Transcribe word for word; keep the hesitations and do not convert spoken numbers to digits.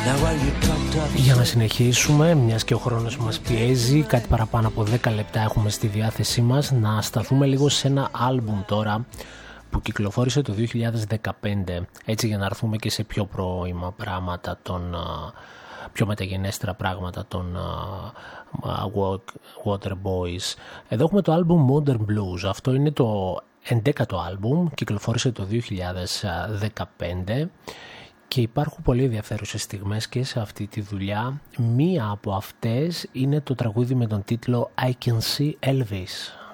Για να συνεχίσουμε, μιας και ο χρόνος μας πιέζει, κάτι παραπάνω από δέκα λεπτά έχουμε στη διάθεσή μας, να σταθούμε λίγο σε ένα άλμπουμ τώρα που κυκλοφόρησε το δύο χιλιάδες δεκαπέντε, έτσι για να έρθουμε και σε πιο πρώιμα πράγματα, των, πιο μεταγενέστερα πράγματα των uh, Water Boys. Εδώ έχουμε το άλμπουμ Modern Blues. Αυτό είναι το ενδέκατο άλμπουμ, κυκλοφόρησε το δύο χιλιάδες δεκαπέντε και υπάρχουν πολύ ενδιαφέρουσες στιγμές και σε αυτή τη δουλειά. Μία από αυτές είναι το τραγούδι με τον τίτλο I Can See Elvis.